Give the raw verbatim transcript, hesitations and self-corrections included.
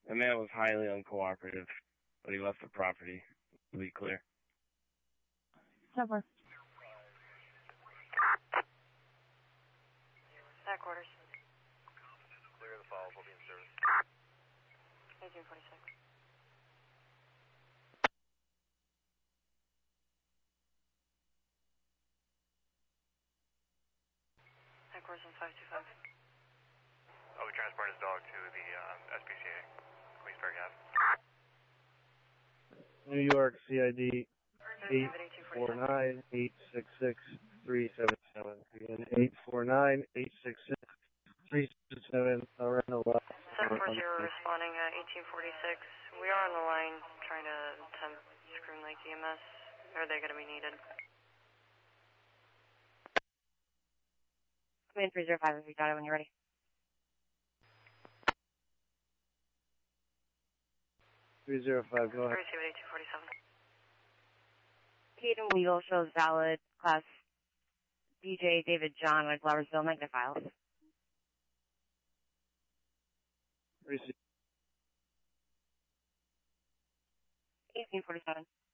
The man was highly uncooperative, but he left the property, to be clear. Cover. Headquarters. Clear the files, will be in service. eighteen forty-six. Headquarters in five two five. I'll be transporting his dog to the uh, S P C A, Queensberg Ave. New York C I D eight four nine, eight six six, three seven seven. Again, eight four nine, eight six six, three seven seven. Around the left. seven four zero responding at eighteen forty-six. We are on the line trying to attempt Scream Lake E M S. Are they going to be needed? Come in three zero five if you got it when you're ready. three zero five, go ahead. Receive at eighteen forty-seven. Hayden Legal shows valid class D J David John with Gloversville Magna files. Receive. eighteen forty-seven.